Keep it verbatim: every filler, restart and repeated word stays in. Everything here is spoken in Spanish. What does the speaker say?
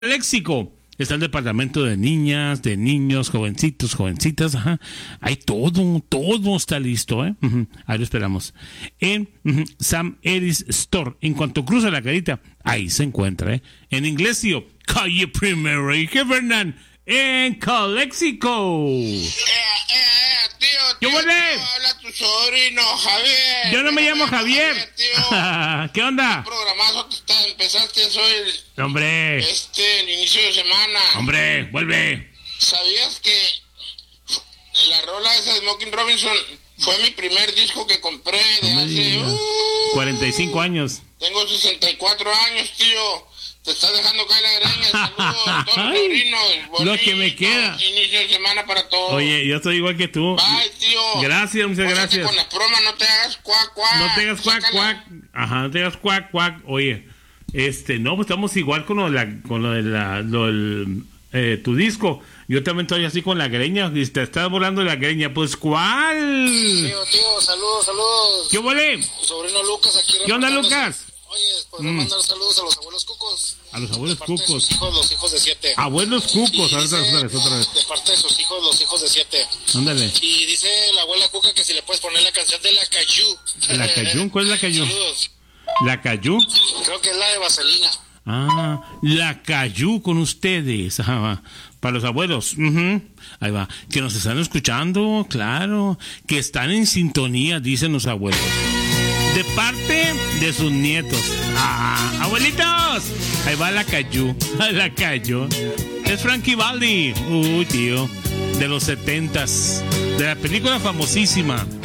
léxico. Está el departamento de niñas, de niños, jovencitos, jovencitas, ajá. Hay todo, todo está listo, ¿eh? Uh-huh. Ahí lo esperamos. En uh-huh, Sam Eris Store, en cuanto cruza la carita, ahí se encuentra, ¿eh? En inglés, tío, calle Primero y Fernán, en Calexico. Eh, eh, eh, tío, tío, ¿Qué huele? tío, habla tu sobrino, Javier. Yo no me llamo Javier. Javier, tío. ¿Qué onda? ¿Qué programazo te estás? Empezaste hoy, Hombre, este, el inicio de semana. hombre, vuelve. ¿Sabías que la rola esa de Smokey Robinson fue mi primer disco que compré de No me hace... digas. Uh, cuarenta y cinco años. Tengo sesenta y cuatro años, tío. Te estás dejando caer la greña. Saludos a todos los sobrinos. Lo que me queda. Inicio de semana para todos. Oye, yo soy igual que tú. Bye, tío. Gracias, muchas Pásate gracias. con las bromas, no te hagas cuac, cuac. No te hagas cuac, Sácala. cuac. Ajá, no te hagas cuac, cuac. Oye, este, no, pues estamos igual con lo de, la, con lo de la, lo del, eh, tu disco. Yo también estoy así con la greña. Y te estás volando la greña. Pues, ¿cuál? Tío, tío, saludos, saludos. ¿Qué huele? Tu sobrino Lucas aquí. ¿Qué onda, reportándose. Lucas? Oye, podemos Mm. mandar saludos a los abuelos cucos. A los abuelos De parte de cucos. sus hijos, los hijos de siete. Abuelos cucos. Y A ver, otra vez, otra vez, otra vez. De parte de sus hijos, los hijos de siete. Ándale. Y dice la abuela Cuca que si le puedes poner la canción de la Cayú. ¿La Cayú? ¿Cuál es la Cayú? Saludos. ¿La Cayú? Creo que es la de Vaselina. Ah, la Cayú con ustedes. Ajá, va. Para los abuelos. Ujú. Ahí va. Que nos están escuchando, claro. Que están en sintonía, dicen los abuelos. De parte de sus nietos. Ah, abuelitos. Ahí va la Cayú. La Cayú. Es Frankie Valli. Uy, tío. De los setentas. De la película famosísima.